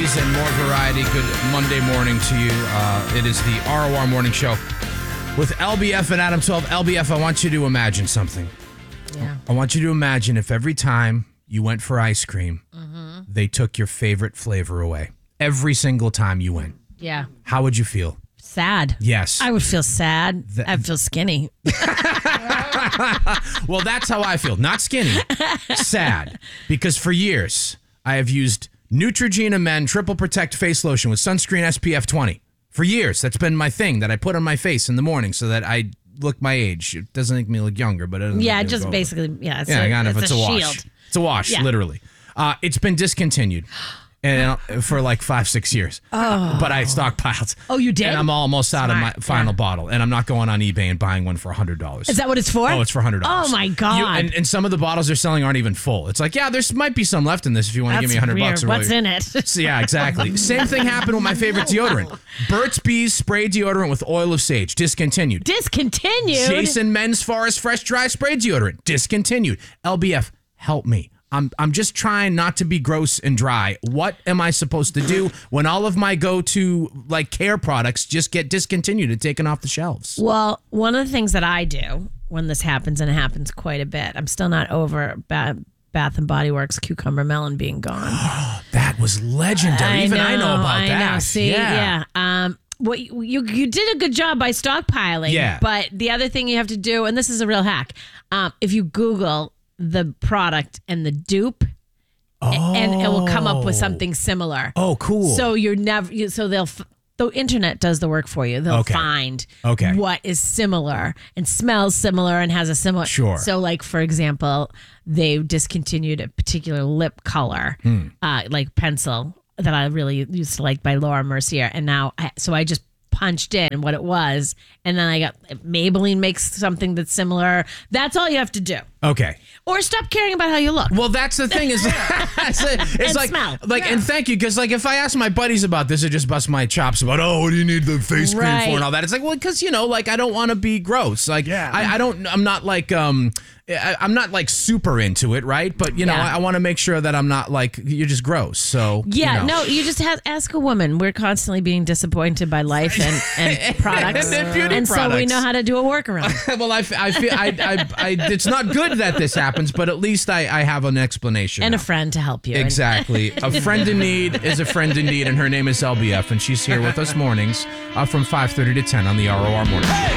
stories and more variety. Good Monday morning to you. It is the ROR Morning Show with LBF and Adam 12. LBF, I want you to imagine something. Yeah. I want you to imagine if every time you went for ice cream, they took your favorite flavor away. Every single time you went. Yeah. How would you feel? Sad. Yes. I would feel sad. I'd feel skinny. Well, that's how I feel. Not skinny, sad. Because for years, I have used Neutrogena Men Triple Protect Face Lotion with sunscreen SPF 20. For years, that's been my thing that I put on my face in the morning so that I look my age. It doesn't make me look younger, but it doesn't Yeah, make me just look basically, older. yeah. It's It's a a wash. shield. It's a wash, Yeah. literally. It's been discontinued. And for like 5-6 years. But I stockpiled. Oh, you did? And I'm almost out of my Smart, final yeah. bottle. And I'm not going on eBay and buying one for $100. Is that what it's for? Oh, it's for $100. Oh, my God. And some of the bottles they're selling aren't even full. It's like, yeah, there might be some left in this if you want to give me $100 weird. or What's whatever. in it? So, yeah, exactly. Same thing happened with my favorite deodorant. Burt's Bees spray deodorant with oil of sage. Discontinued. Discontinued? Jason Men's Forest Fresh Dry Spray Deodorant. Discontinued. LBF, help me. I'm just trying not to be gross and dry. What am I supposed to do when all of my go-to like care products just get discontinued and taken off the shelves? Well, one of the things that I do when this happens, and it happens quite a bit, I'm still not over Bath and Body Works Cucumber Melon being gone. That was legendary. Even I know about that. I know. See, yeah. Well, you did a good job by stockpiling. Yeah. But the other thing you have to do, and this is a real hack, if you Google the product and the dupe, and it will come up with something similar. Oh, cool. So you're never. So the internet does the work for you. They'll find what is similar and smells similar and has a similar. Sure. So, like for example, they discontinued a particular lip color, like pencil that I really used to like by Laura Mercier, and now I just punched in what it was, and then I got Maybelline makes something that's similar. That's all you have to do. Okay. Or stop caring about how you look. Well, that's the thing is, it's And like, smell. and thank you, because like if I ask my buddies about this, it just busts my chops about, what do you need the face cream Right. for and all that. It's like, well, because like I don't want to be gross. Like, I'm not like I'm not like super into it, right? But I want to make sure that I'm not like you're just gross. So yeah, no, you just ask a woman. We're constantly being disappointed by life and products, And beauty and so we products. know how to do a workaround. Well, I feel it's not good that this happens, but at least I have an explanation And now. a friend to help you. Exactly. A friend in need is a friend in need, and her name is LBF, and she's here with us mornings from 5:30 to 10 on the ROR Morning.